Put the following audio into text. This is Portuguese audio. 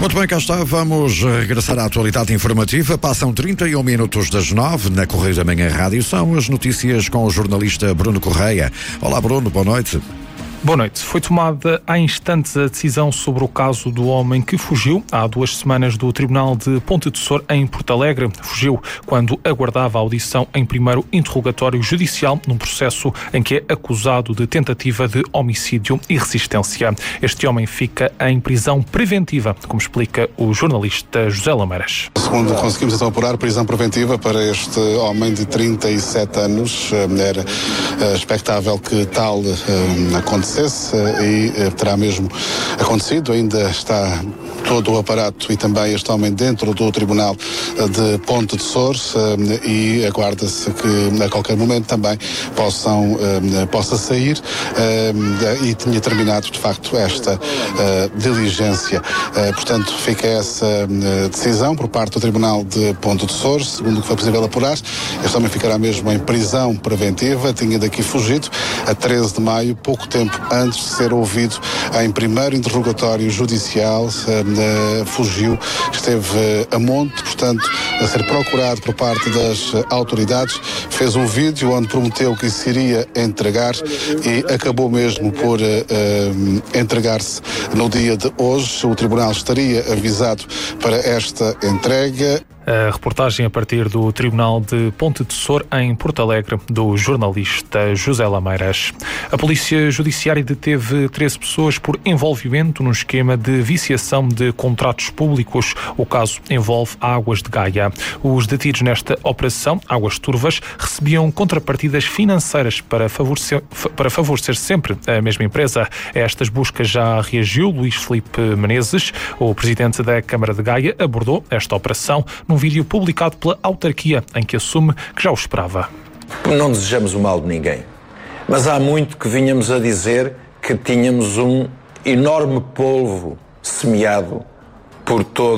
Muito bem, cá está. Vamos regressar à atualidade informativa. Passam 31 minutos das 9 na Correio da Manhã Rádio. São as notícias com o jornalista Bruno Correia. Olá, Bruno, boa noite. Boa noite. Foi tomada há instantes a decisão sobre o caso do homem que fugiu há 2 semanas do Tribunal de Ponte de Sor, em Porto Alegre. Fugiu quando aguardava a audição em primeiro interrogatório judicial num processo em que é acusado de tentativa de homicídio e resistência. Este homem fica em prisão preventiva, como explica o jornalista José Lameiras. Segundo conseguimos então apurar, prisão preventiva para este homem de 37 anos. Era expectável que tal acontecesse e terá mesmo acontecido. Ainda está todo o aparato e também este homem dentro do Tribunal de Ponte de Sor e aguarda-se que a qualquer momento também possa sair e tinha terminado de facto esta diligência. Portanto, fica essa decisão por parte do Tribunal de Ponte de Sor, segundo o que foi possível apurar. Este homem ficará mesmo em prisão preventiva, tinha daqui fugido a 13 de maio, pouco tempo antes de ser ouvido em primeiro interrogatório judicial. Fugiu, esteve a monte, portanto, a ser procurado por parte das autoridades, fez um vídeo onde prometeu que se iria entregar e acabou mesmo por entregar-se no dia de hoje. O tribunal estaria avisado para esta entrega. A reportagem a partir do Tribunal de Ponte de Sor, em Porto Alegre, do jornalista José Lameiras. A Polícia Judiciária deteve 13 pessoas por envolvimento num esquema de viciação de contratos públicos. O caso envolve a Águas de Gaia. Os detidos nesta operação, Águas Turvas, recebiam contrapartidas financeiras para favorecer sempre a mesma empresa. A estas buscas já reagiu Luís Filipe Menezes. O presidente da Câmara de Gaia abordou esta operação num vídeo publicado pela autarquia, em que assume que já o esperava. Não desejamos o mal de ninguém, mas há muito que vinhamos a dizer que tínhamos um enorme polvo semeado por todo